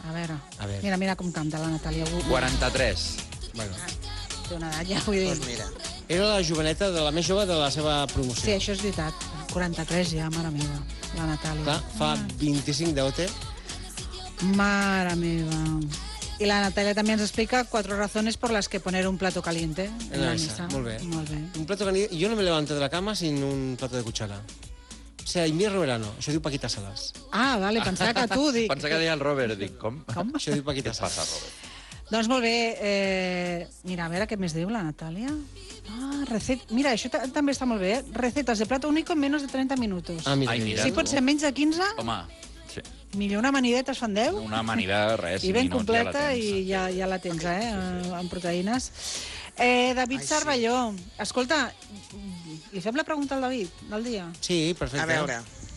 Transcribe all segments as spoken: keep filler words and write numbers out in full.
A veure. A veure. Mira, mira com canta la Natàlia. quaranta-tres. Bueno. Té una edat ja, vull dir. Doncs mira. Era la joveneta, de la més jove de la seva promoció. Sí, això és veritat. quaranta-tres ja, mare meva, la Natàlia. Clar, fa vint-i-cinc d'O T. Mare meva. I la Natàlia també ens explica cuatro razones por las que poner un plato caliente en En la la mesa, mesa. molt bé. Molt bé. Un plato caliente. Yo no me levanto de la cama sin un plato de cuchara. O sea, invierno verano. Això diu Paquita Salas. Ah, vale, pensava que tu, dic. Pensa que deia el Robert, dic, com? Com? Això diu Què Paquita et passa, Salas. Robert? Doncs molt bé. Eh, mira, a veure què més diu la Natàlia. Ah, recet... Mira, això ta- també està molt bé. Eh? Recetas de plato único en menos de trenta minutos. Ah, mira, Ai, mira. Si pot ser menys de quinze, Home, sí. millor una amanideta es fan deu. Una amanida, res, I ben minuts, completa ja la tens. i ja, ja la tens, eh, amb proteïnes. Eh, David Ai, sí. Cervelló, escolta, li fem la pregunta al David del dia? Sí, perfecte. A veure.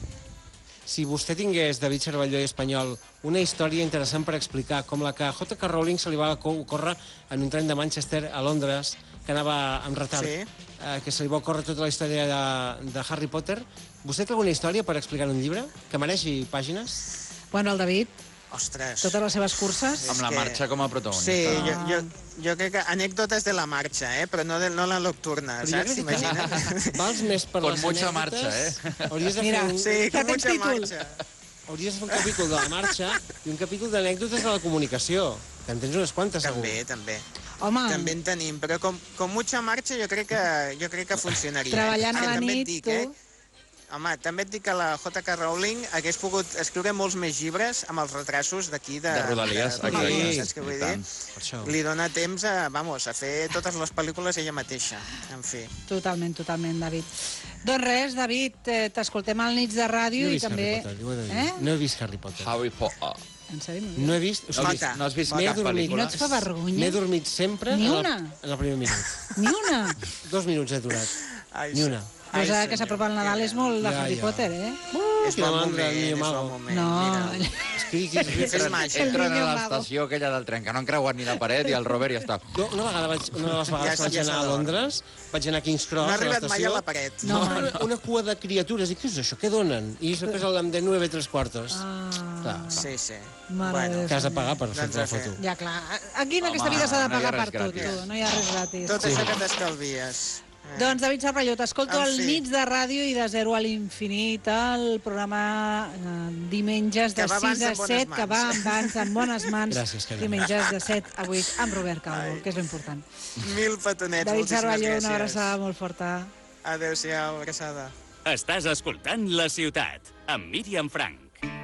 Si vostè tingués, David Cervelló i Espanyol, una història interessant per explicar, com la que a J K. Rowling se li va ocórrer en un tren de Manchester a Londres, que anava amb retard, Sí. eh, que se li va ocórrer tota la història de, de Harry Potter, vostè té alguna història per explicar en un llibre que mereixi pàgines? Bueno, el David, Ostres. totes les seves curses... Amb la que- marxa com a protagonista. Sí, jo, jo, jo crec que anècdotes de la marxa, eh? però no, de, no la nocturna, Però jo saps? crec que T'imagines? Vals més per Con les mucha anècdotes. marxa, eh? Hauries de Mira, fer un, Sí, Ja com tens mucha títol. marxa. hauries de fer un capítol de la marxa i un capítol d'anècdotes de la comunicació, que en tens unes quantes, segur. També, també. Home, També en tenim, però com, com mucha marxa jo crec que, jo crec que funcionaria. treballant a Ara, la també et nit, dic, tu... Eh? Home, també et dic que la J K. Rowling hagués pogut escriure molts més llibres amb els retrasos d'aquí de... De Rodalies, de, exacte. Rodalies, saps què vull I dir? tant. Per això. Li dona temps a, vamos, a fer totes les pel·lícules ella mateixa, en fi. Totalment, totalment, David. Doncs res, David, eh, t'escoltem al Nits de No Ràdio he i vist també... Harry Potter, ho he de dir. Eh? No he vist Harry Potter. Harry Potter. En sèrio? No he vist... O No sigui, has vist, no has vist M'he cap adormit. pel·lícula? No et fa vergonya? M'he dormit sempre Ni en el- una? en el primer minut. Ni una? Dos minuts he durat. Ai, Ni una. Pues ara senyor. que s'apropa el Nadal és molt de Ja, Harry ja. Potter, eh? És Quina bon mandra, moment, el niño és mago. bon moment. No, Mira. Escric, escric, Fes màgia. Entren niño a mago. l'estació aquella del tren, que no han creuat ni la paret, i el Robert ja està. Jo una vegada vaig, una de les vegades Ja- que vaig ja anar a s'adorm. Londres, vaig anar a King's Cross, No ha a arribat mai l'estació. a la paret. No. Una, una cua de criatures. Dic, què és això? Què donen? I després el de nueve tres quartos. Ah, Clar, Sí, sí. Mare de que has de pagar per Doncs fer-te la a fer. foto. ja, clar. Aquí en Home, aquesta vida s'ha de no hi ha pagar per res tot, gratis. tu. No hi ha res gratis. Tot això que t'estalvies. Eh. Doncs, David Cervelló, t'escolto En al fi. Nits de Ràdio i de Zero a l'Infinit, el programa eh, diumenges de Que va abans sis a en bones set, que va mans. abans en bones mans. Gràcies, carinyo. Diumenges de set a vuit amb Robert Calvo, que és l'important. Mil petonets, David moltíssimes Cervelló, gràcies. una abraçada molt forta. Adéu-siau, abraçada. Estàs escoltant La Ciutat, amb Míriam Frank.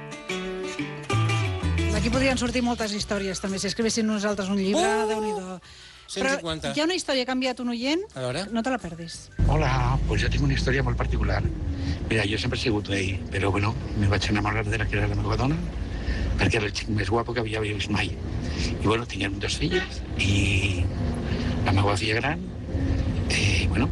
D'aquí podrien sortir moltes històries, també, si escrivéssim nosaltres un llibre, Uh! Déu-n'hi-do. cent cinquanta. Però hi ha una història que ha enviat un oient, A veure. no te la perdis. Hola, pues yo tengo una historia muy particular. Mira, jo sempre he sigut gay, però bueno, me vaig enamorar de la que era la meva dona, perquè era el xic més guapo que havia vist mai. I bueno, tinguem dos filles, i la meva filla gran, eh, bueno,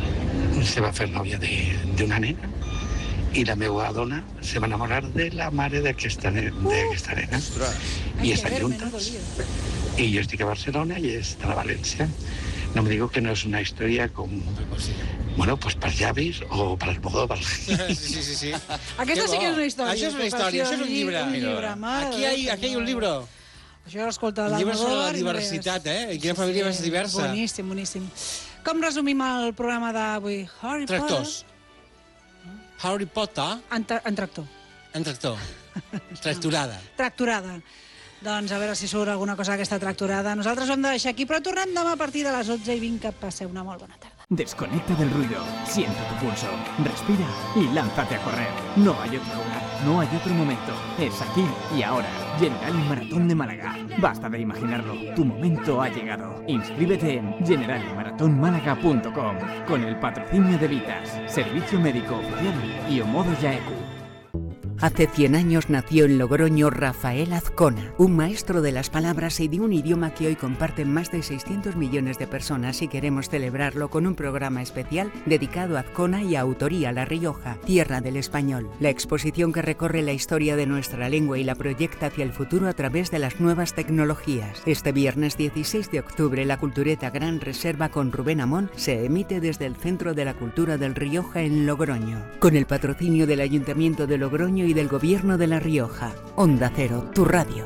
se va fer nòvia de- d'una nena, i la meva dona se va enamorar de la mare d'aquesta ne- d'aquesta nena. Ai, I que estan ver, juntes. menudo lío. I jo estic a Barcelona i ella està a València. No me digo que no és una història com, bueno, pues per llavis o per Almodóvar. Sí, sí, sí, sí. Aquesta Que sí que bo. és una història. Això és una història, això és un llibre. Un llibre, mare Aquí de hay, Déu, aquí hay un senyor. libro. Això l'escolta Un llibre sobre la l'Almodóvar i no diversitat, veus. eh? I quina família més diversa. Boníssim, boníssim. Com resumim el programa d'avui? Harry Tractors. Harry Potter Potter en, tra en tractor. en tractor. Tractorada. Tractorada. Doncs a veure si surt alguna cosa d'aquesta tractorada. Nosaltres ho hem de deixar aquí, però tornem demà a partir de les dotze i vint, que passeu una molt bona tarda. Desconecta del ruido, siente tu pulso, respira y lánzate a correr. No hay otro lugar, no hay otro momento. Es aquí y ahora. General Maratón de Málaga. Basta de imaginarlo, tu momento ha llegado. Inscríbete en general maratón málaga punto com con el patrocinio de Vitas, Servicio Médico Oficial y Omodo Yaeku. Hace cien años nació en Logroño Rafael Azcona, un maestro de las palabras y de un idioma que hoy comparten más de seiscientos millones de personas, y queremos celebrarlo con un programa especial dedicado a Azcona y a autoría La Rioja, tierra del español. La exposición que recorre la historia de nuestra lengua y la proyecta hacia el futuro a través de las nuevas tecnologías. Este viernes dieciséis de octubre, la Cultureta Gran Reserva con Rubén Amón se emite desde el Centro de la Cultura del Rioja en Logroño, con el patrocinio del Ayuntamiento de Logroño y del Gobierno de La Rioja. Onda Cero, tu radio.